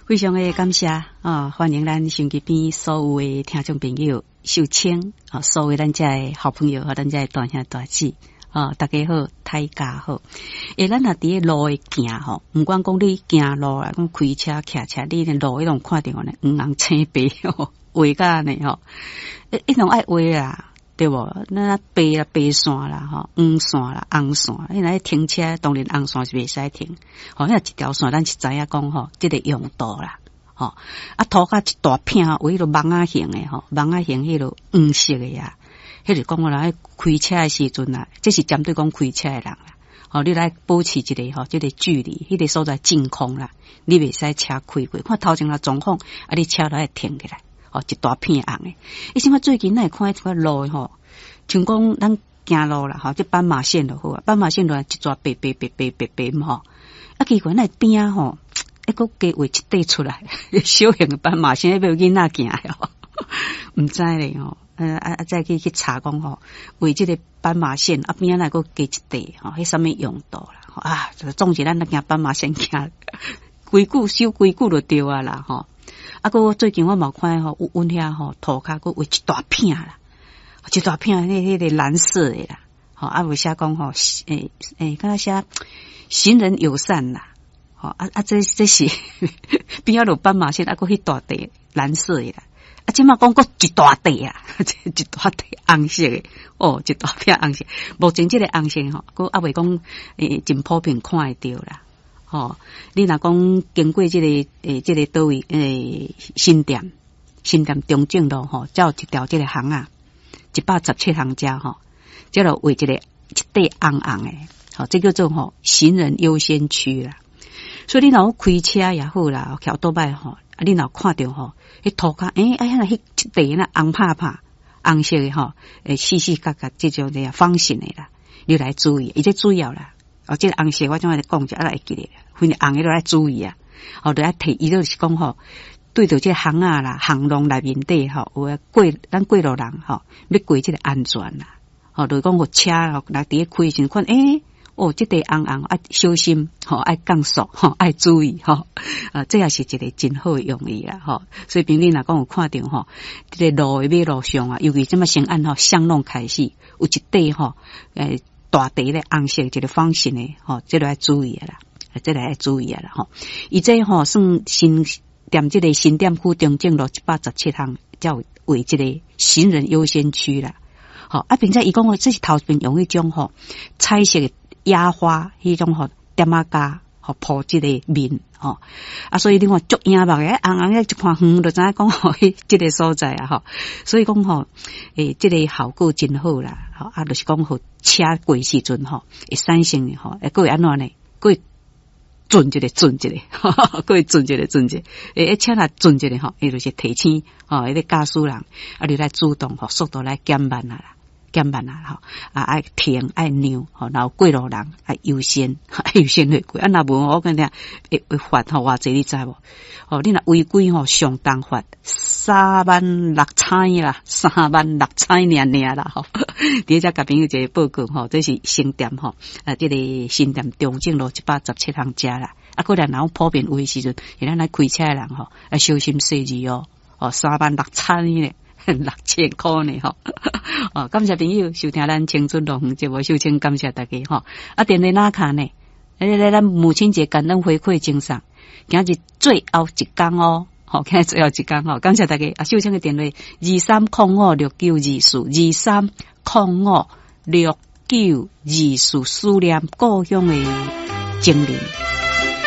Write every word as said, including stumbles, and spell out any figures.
非常的感谢啊、哦！欢迎咱手机边所有的听众朋友秀清啊，所有咱家的好朋友和咱家的大兄大姊啊，大家好，大家好。诶，咱若伫路诶行吼，毋管讲你行路啊，讲开车、骑车，你连路迄种看到呢，黄红青白吼，画甲呢吼，一一种爱画啊。对无？那白啦、白线啦、吼黄线啦、红线，你若停车，当然红线是袂使停。吼，遐一条线，咱是知影讲吼，即、這個用道啦。吼，啊，涂甲一大片，有迄个网仔形诶，吼，网仔形迄个黄色诶呀，迄就讲啦，開車诶時陣啊，這是針對講開車诶人啦。吼，你來保持一個吼，即、這個距離，迄、那個所在淨空啦，你袂使車開過。看頭前啦狀況，啊，你車來停起來。哦，一大片紅誒，以前我最近那看一塊路吼，像講咱行路啦，吼，即斑馬線就好啊，斑馬線就一撮白白白白白白嘛吼，啊奇怪那邊吼，一個加畫一塊出來，小型嘅斑馬線，要囡仔行誒吼，唔知咧吼，呃啊啊再去去查講吼，畫即個斑馬線啊邊那個加一塊吼，迄啥物用途啦，啊，總是咱那行斑馬線行，規矩守規矩就對啊啦吼。啊，個最近我冇看吼，有阮遐吼塗骹個畫一大片啦，一大片迄迄個藍色的啦，吼啊有寫講吼，誒誒，敢若寫行人友善啦，吼啊啊這這是邊仔路斑馬線啊個迄大地藍色的啦，啊即馬講個一大地啊，一大地紅色的，哦一大片紅色，目前這個紅色吼，個啊未講誒真普遍看會到啦。哦，你若講經過這個誒、欸，這個倒位誒新店，新店中正路吼，才有一條這個巷啊，一百十七巷家吼，這個為這個一塊紅紅誒，吼，這叫做吼行人優先區啦。所以你若開車也好啦，橋倒擺吼，啊你若看到吼，迄塗骹誒，哎呀，迄一塊那紅拍拍紅色誒吼，誒細細角角這種的方形誒啦，你來注意，伊這主要啦。哦，即、這個紅色我怎來講就啊來會記咧，反正紅個都來注意啊。哦，就來提，伊就是講吼，對着即個巷啊啦，巷弄內面底吼，有誒過咱過路人吼，要過即個安全啦。哦，就是講個車吼，來佇咧開時看，誒，哦，即個紅紅愛小心，吼愛降速，吼愛注意，吼啊，這也是一個真好誒用意啦，吼。所以朋友若講有看到吼，即、這個路誒馬路上啊，尤其即麼先按吼巷弄開始，有一塊吼，誒。大地咧紅色一個方形誒，吼，這個要注意啦，這個要注意啦，吼。伊這吼算新店，這個新店區中正路一百十七巷，才有為這個行人優先區啦，吼。啊，並且伊講這是頭邊用迄種吼彩色嘅野花，迄種吼點啊加，吼鋪這個面，吼。啊，所以你看足影目嘅，紅紅嘅一看遠就知影講吼，迄這個所在啊，吼。所以講吼，誒，這個效果真好啦。啊，就是講好車過時陣吼，會產生嘅吼，誒，個會安怎呢？個會轉一個轉一個，個會轉一個轉一個，誒，車若轉一個吼，伊就是提醒吼，迄個駕駛人啊，你來主動吼，速度來減慢啦，減慢啦，吼，啊，愛停愛讓，吼，然後過路人愛優先，愛優先去過，啊，若無我跟你講會會罰吼，偌濟你知無？哦，你若違規吼，上當罰三萬六千啦，三萬六千年年啦，吼。第只甲朋友一個報告吼，這是新店吼，啊，這個新店中正路一百十七巷家啦。啊，個人然後普遍有時陣，咱來開車的人吼，要小心細字哦。哦，三萬六千呢，六千塊呢，吼。哦，感謝朋友收聽咱青春樂園節目，首先感謝大家吼。啊，電話哪卡呢？來來咱母親節感恩回饋精神，今日最後一天哦。好，今日最後一天吼，感謝大家。啊，首先嘅電話二三零五六九二四二三零五六九二四，思念故鄉嘅精靈。